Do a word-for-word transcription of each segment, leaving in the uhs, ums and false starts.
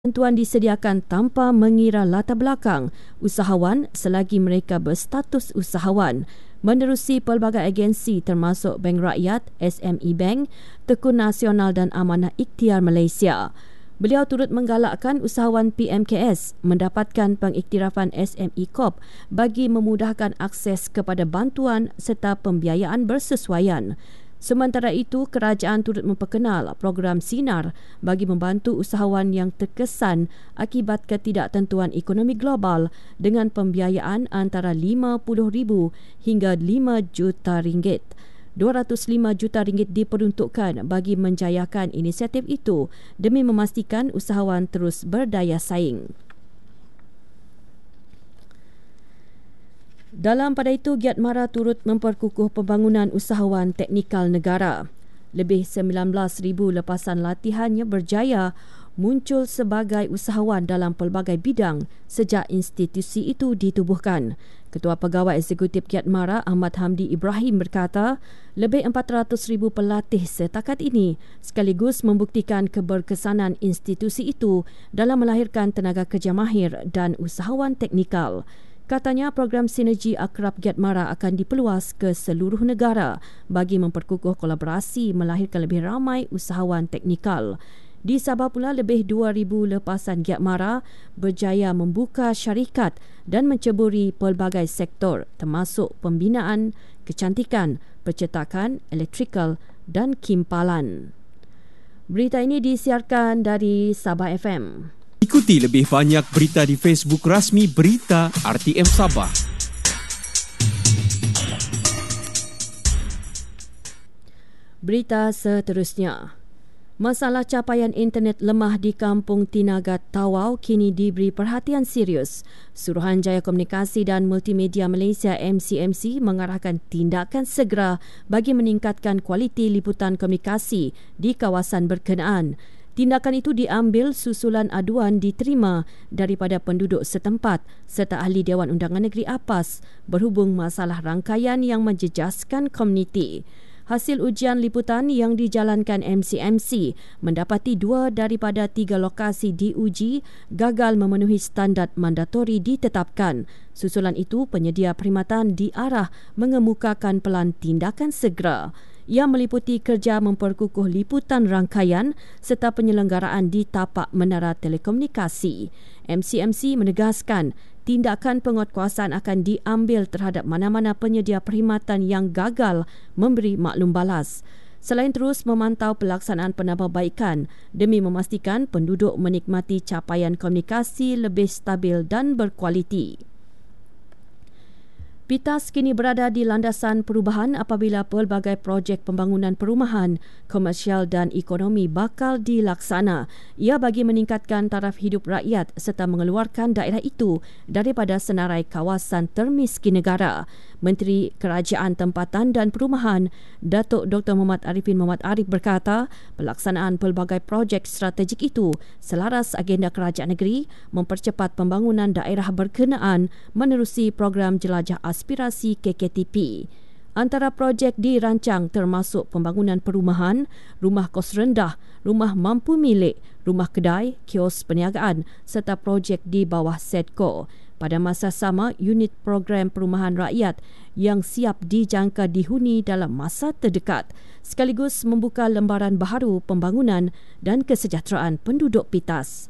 Bantuan disediakan tanpa mengira latar belakang usahawan selagi mereka berstatus usahawan. Menerusi pelbagai agensi termasuk Bank Rakyat, S M E Bank, Tekun Nasional dan Amanah Ikhtiar Malaysia. Beliau turut menggalakkan usahawan P M K S mendapatkan pengiktirafan S M E Corp bagi memudahkan akses kepada bantuan serta pembiayaan bersesuaian. Sementara itu, kerajaan turut memperkenal program Sinar bagi membantu usahawan yang terkesan akibat ketidaktentuan ekonomi global dengan pembiayaan antara lima puluh ribu hingga lima juta ringgit. dua ratus lima juta ringgit diperuntukkan bagi menjayakan inisiatif itu demi memastikan usahawan terus berdaya saing. Dalam pada itu, Giat Mara turut memperkukuh pembangunan usahawan teknikal negara. Lebih sembilan belas ribu lepasan latihannya berjaya muncul sebagai usahawan dalam pelbagai bidang sejak institusi itu ditubuhkan. Ketua Pegawai Eksekutif Giat Mara, Ahmad Hamdi Ibrahim berkata, lebih empat ratus ribu pelatih setakat ini sekaligus membuktikan keberkesanan institusi itu dalam melahirkan tenaga kerja mahir dan usahawan teknikal. Katanya program Sinergi Akrab Giat Mara akan diperluas ke seluruh negara bagi memperkukuh kolaborasi melahirkan lebih ramai usahawan teknikal. Di Sabah pula, lebih dua ribu lepasan Giat Mara berjaya membuka syarikat dan menceburi pelbagai sektor termasuk pembinaan, kecantikan, percetakan, elektrikal dan kimpalan. Berita ini disiarkan dari Sabah F M. Ikuti lebih banyak berita di Facebook rasmi Berita R T M Sabah. Berita seterusnya. Masalah capaian internet lemah di Kampung Tinagat Tawau kini diberi perhatian serius. Suruhanjaya Komunikasi dan Multimedia Malaysia M C M C mengarahkan tindakan segera bagi meningkatkan kualiti liputan komunikasi di kawasan berkenaan. Tindakan itu diambil susulan aduan diterima daripada penduduk setempat serta ahli Dewan Undangan Negeri APAS berhubung masalah rangkaian yang menjejaskan komuniti. Hasil ujian liputan yang dijalankan M C M C mendapati dua daripada tiga lokasi diuji gagal memenuhi standard mandatori ditetapkan. Susulan itu, penyedia perkhidmatan diarah mengemukakan pelan tindakan segera. Ia meliputi kerja memperkukuh liputan rangkaian serta penyelenggaraan di tapak menara telekomunikasi. M C M C menegaskan tindakan penguatkuasaan akan diambil terhadap mana-mana penyedia perkhidmatan yang gagal memberi maklum balas. Selain terus memantau pelaksanaan penambahbaikan demi memastikan penduduk menikmati capaian komunikasi lebih stabil dan berkualiti. PITAS kini berada di landasan perubahan apabila pelbagai projek pembangunan perumahan, komersial dan ekonomi bakal dilaksana. Ia bagi meningkatkan taraf hidup rakyat serta mengeluarkan daerah itu daripada senarai kawasan termiskin negara. Menteri Kerajaan Tempatan dan Perumahan, Datuk Doktor Muhammad Arifin Muhammad Arif berkata, pelaksanaan pelbagai projek strategik itu selaras agenda kerajaan negeri mempercepat pembangunan daerah berkenaan menerusi program Jelajah Aspirasi K K T P. Antara projek dirancang termasuk pembangunan perumahan, rumah kos rendah, rumah mampu milik, rumah kedai, kios perniagaan serta projek di bawah SEDCO. Pada masa sama, unit program perumahan rakyat yang siap dijangka dihuni dalam masa terdekat sekaligus membuka lembaran baharu pembangunan dan kesejahteraan penduduk PITAS.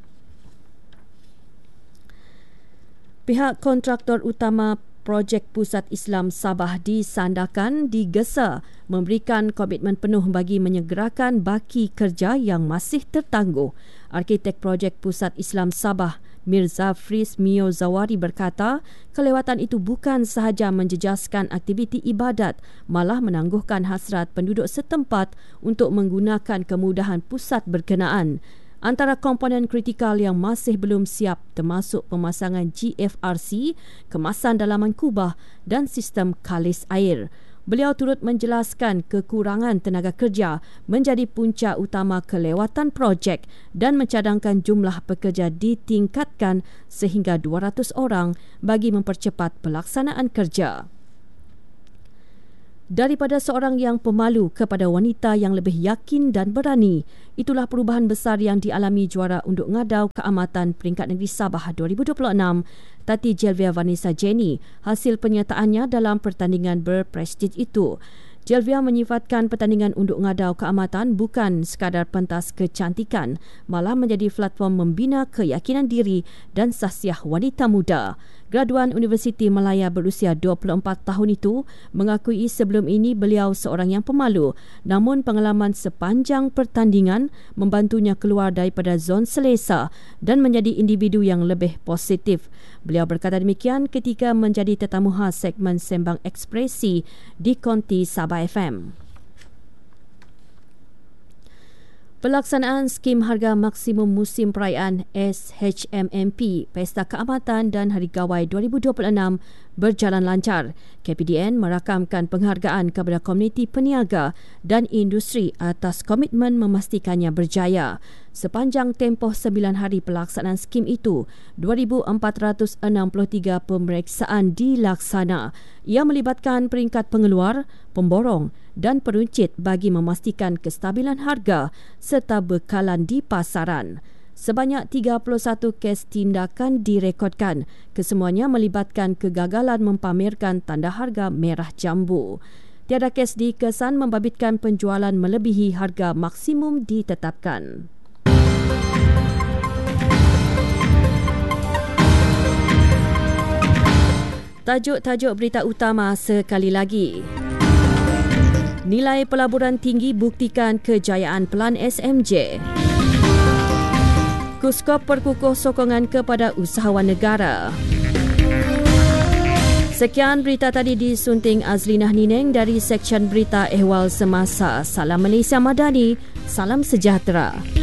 Pihak kontraktor utama Projek Pusat Islam Sabah disandarkan digesa memberikan komitmen penuh bagi menyegerakan baki kerja yang masih tertangguh. Arkitek Projek Pusat Islam Sabah Mirza Fris Mio Zawari berkata, kelewatan itu bukan sahaja menjejaskan aktiviti ibadat, malah menangguhkan hasrat penduduk setempat untuk menggunakan kemudahan pusat berkenaan. Antara komponen kritikal yang masih belum siap termasuk pemasangan G F R C, kemasan dalaman kubah dan sistem kalis air. Beliau turut menjelaskan kekurangan tenaga kerja menjadi punca utama kelewatan projek dan mencadangkan jumlah pekerja ditingkatkan sehingga dua ratus orang bagi mempercepat pelaksanaan kerja. Daripada seorang yang pemalu kepada wanita yang lebih yakin dan berani, itulah perubahan besar yang dialami juara Unduk Ngadau Keamatan Peringkat Negeri Sabah dua ribu dua puluh enam, Tati Jelvia Vanessa Jenny, hasil penyertaannya dalam pertandingan berprestij itu. Jelvia menyifatkan pertandingan Unduk Ngadau Keamatan bukan sekadar pentas kecantikan, malah menjadi platform membina keyakinan diri dan sahsiah wanita muda. Graduan Universiti Malaya berusia dua puluh empat tahun itu mengakui sebelum ini beliau seorang yang pemalu, namun pengalaman sepanjang pertandingan membantunya keluar daripada zon selesa dan menjadi individu yang lebih positif. Beliau berkata demikian ketika menjadi tetamu khas segmen Sembang Ekspresi di Konti Sabah F M. Pelaksanaan skim harga maksimum musim perayaan S H M M P Pesta Keamatan dan Hari Gawai dua ribu dua puluh enam berjalan lancar. K P D N merakamkan penghargaan kepada komuniti peniaga dan industri atas komitmen memastikannya berjaya. Sepanjang tempoh sembilan hari pelaksanaan skim itu, dua ribu empat ratus enam puluh tiga pemeriksaan dilaksana. Ia melibatkan peringkat pengeluar, pemborong dan peruncit bagi memastikan kestabilan harga serta bekalan di pasaran. Sebanyak tiga puluh satu kes tindakan direkodkan. Kesemuanya melibatkan kegagalan mempamerkan tanda harga merah jambu. Tiada kes dikesan membabitkan penjualan melebihi harga maksimum ditetapkan. Tajuk-tajuk berita utama sekali lagi. Nilai pelaburan tinggi buktikan kejayaan Pelan S M J. Kuskop perkukuh sokongan kepada usahawan negara. Sekian berita tadi disunting Azlinah Nineng dari Seksyen Berita Ehwal Semasa. Salam Malaysia Madani, salam sejahtera.